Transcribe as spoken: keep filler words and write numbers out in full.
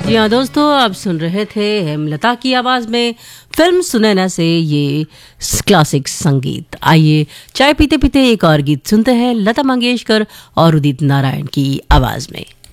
जी हाँ दोस्तों, आप सुन रहे थे हेमलता की आवाज में फिल्म सुनैना से ये क्लासिक संगीत। आइए चाय पीते पीते एक और गीत सुनते हैं लता मंगेशकर और उदित नारायण की आवाज में।